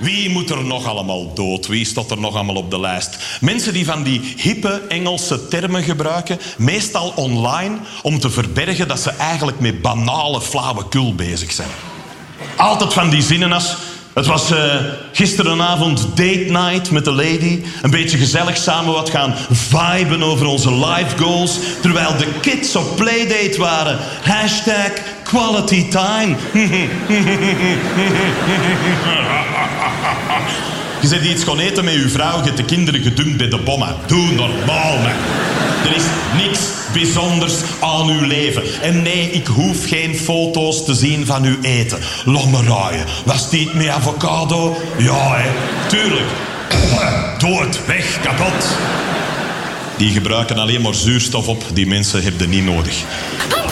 Wie moet er nog allemaal dood? Wie staat er nog allemaal op de lijst? Mensen die van die hippe Engelse termen gebruiken, meestal online, om te verbergen dat ze eigenlijk met banale flauwekul bezig zijn. Altijd van die zinnen als... Het was gisterenavond date night met de lady. Een beetje gezellig samen wat gaan viben over onze life goals. Terwijl de kids op playdate waren. #quality time. Je zit iets gaan eten met je vrouw. Je hebt de kinderen gedumpt bij de bommen. Doe normaal, man. Er is niks bijzonders aan uw leven. En nee, ik hoef geen foto's te zien van uw eten. Laat me raaien. Was dit met avocado? Ja, hè. Tuurlijk. Dood, weg, kapot. Die gebruiken alleen maar zuurstof op. Die mensen hebben niet nodig.